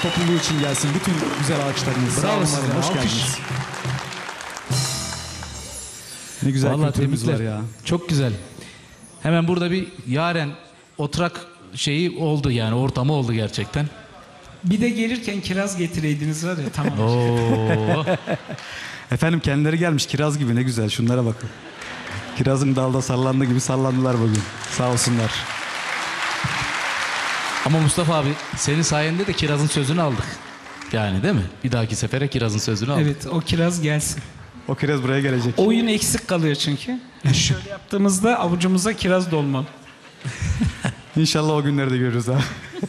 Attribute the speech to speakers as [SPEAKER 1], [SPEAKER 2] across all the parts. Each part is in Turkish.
[SPEAKER 1] topluluğu için gelsin. Bütün güzel ağaçlarınız.
[SPEAKER 2] Bravo
[SPEAKER 1] Sağ olun,
[SPEAKER 2] size.
[SPEAKER 1] hoş
[SPEAKER 2] Alkış.
[SPEAKER 1] geldiniz. Ne güzel
[SPEAKER 2] Vallahi
[SPEAKER 1] kültürümüz var
[SPEAKER 2] tebrikler.
[SPEAKER 1] ya.
[SPEAKER 2] Çok güzel. Hemen burada bir yaren oturak şeyi oldu yani, ortamı oldu gerçekten.
[SPEAKER 3] Bir de gelirken kiraz getireydiniz var ya, tamam.
[SPEAKER 2] Oo.
[SPEAKER 1] Efendim kendileri gelmiş kiraz gibi, ne güzel, şunlara bakın. Kirazın dalda sallandığı gibi sallandılar bugün. Sağ olsunlar.
[SPEAKER 2] Ama Mustafa abi, senin sayende de kirazın sözünü aldık. Yani değil mi? Bir dahaki sefere kirazın sözünü aldık.
[SPEAKER 3] Evet, o kiraz gelsin.
[SPEAKER 1] O kiraz buraya gelecek.
[SPEAKER 3] Oyun eksik kalıyor çünkü. Şöyle yaptığımızda avucumuza kiraz dolmalı.
[SPEAKER 1] İnşallah o günleri de görürüz ha.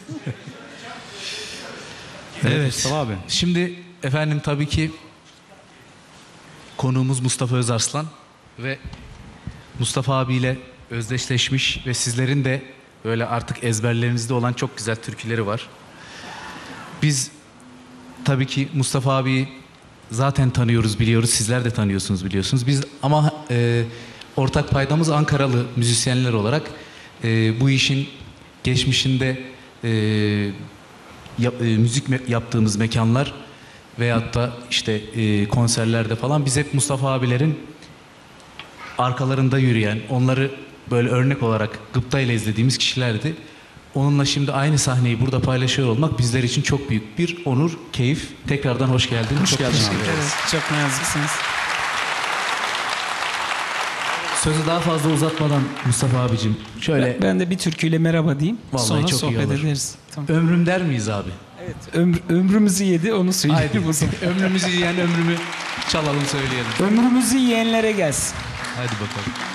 [SPEAKER 2] Evet.
[SPEAKER 1] Mustafa abi.
[SPEAKER 2] Şimdi efendim tabii ki konuğumuz Mustafa Özarslan ve Mustafa abiyle özdeşleşmiş ve sizlerin de böyle artık ezberlerinizde olan çok güzel türküleri var. Biz tabii ki Mustafa abiyi zaten tanıyoruz, biliyoruz. Sizler de tanıyorsunuz, biliyorsunuz. Biz ama ortak paydamız Ankaralı müzisyenler olarak bu işin geçmişinde müzik yaptığımız mekanlar veyahut da işte konserlerde falan biz hep Mustafa abilerin arkalarında yürüyen, onları böyle örnek olarak gıptayla izlediğimiz kişilerdi. Onunla şimdi aynı sahneyi burada paylaşıyor olmak bizler için çok büyük bir onur, keyif. Tekrardan hoş geldin.
[SPEAKER 1] Hoş geldin abi.
[SPEAKER 3] Evet, çok naziksiniz.
[SPEAKER 2] Sözü daha fazla uzatmadan Mustafa abicim şöyle
[SPEAKER 3] Ben de bir türküyle merhaba diyeyim.
[SPEAKER 2] Vallahi
[SPEAKER 3] Sonra
[SPEAKER 2] çok iyi
[SPEAKER 3] sohbet
[SPEAKER 2] olur.
[SPEAKER 3] ederiz. Tamam.
[SPEAKER 2] ömrüm der miyiz abi?
[SPEAKER 3] Evet, ömrümüzü yedi, onu söyleyelim
[SPEAKER 2] Haydi
[SPEAKER 3] o zaman.
[SPEAKER 2] ömrümüzü yiyen ömrümü çalalım, söyleyelim.
[SPEAKER 3] Ömrümüzü yiyenlere gelsin.
[SPEAKER 2] Hadi bakalım.